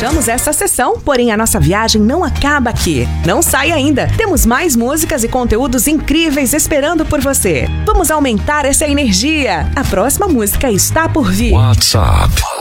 fechamos essa sessão, porém a nossa viagem não acaba aqui. Não sai ainda. Temos mais músicas e conteúdos incríveis esperando por você. Vamos aumentar essa energia. A próxima música está por vir. WhatsApp